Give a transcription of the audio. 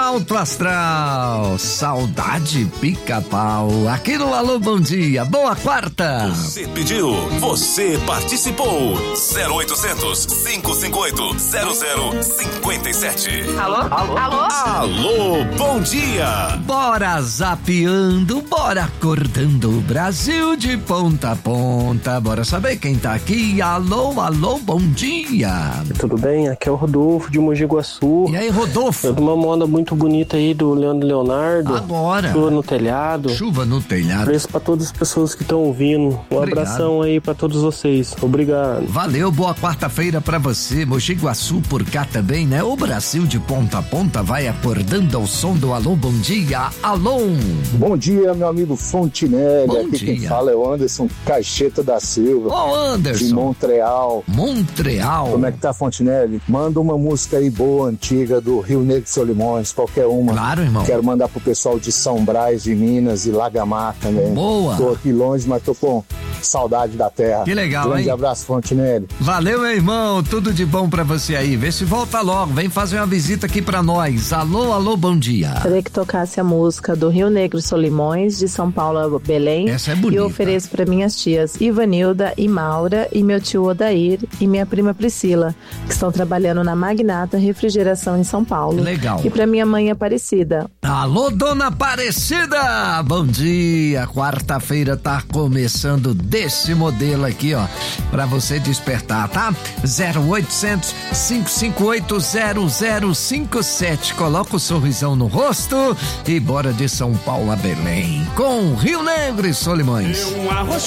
Alto Astral, Saudade Pica-Pau, aqui no Alô Bom Dia, boa quarta. Você pediu, você participou, 0800 558 0057. Alô? Alô, bom dia. Bora zapeando, bora acordando o Brasil de ponta a ponta, bora saber quem tá aqui. Alô, bom dia. Tudo bem? Aqui é o Rodolfo de Mogi Guaçu. E aí, Rodolfo? Uma moda muito bonita aí do Leandro Leonardo. Agora. Chuva no telhado. Chuva no telhado. Isso pra todas as pessoas que estão ouvindo. Um abração aí pra todos vocês. Obrigado. Valeu, boa quarta-feira pra você. Mogi Guaçu por cá também, né? O Brasil de ponta a ponta vai acordando ao som do Alô Bom Dia. Alô. Bom dia, meu amigo Fontinelli. Bom aqui dia. Quem fala é o Anderson Caixeta da Silva. Ô, Anderson. De Montreal. Como é que tá, Fontinelli? Manda uma música aí boa, antiga, do Rio Negro e Solimões, qualquer uma. Claro, irmão. Quero mandar pro pessoal de São Brás, de Minas e Lagamar também. Boa. Tô aqui longe, mas tô com saudade da terra. Que legal, Grande hein? abraço, Fontinelli. Valeu, meu irmão. Tudo de bom pra você aí. Vê se volta logo. Vem fazer uma visita aqui pra nós. Alô, bom dia. Queria que tocasse a música do Rio Negro e Solimões, de São Paulo a Belém. Essa é bonita. E eu ofereço para minhas tias Ivanilda e Maura e meu tio Odair e minha prima Priscila, que estão trabalhando na Magnata Refrigeração em São Paulo. Legal. E para minha mãe Aparecida. Alô, dona Aparecida! Bom dia! Quarta-feira tá começando desse modelo aqui, ó, pra você despertar, tá? 0800 558 0057. Coloca o sorrisão no rosto e bora de São Paulo a Belém com Rio Negro e Solimões. Um arroz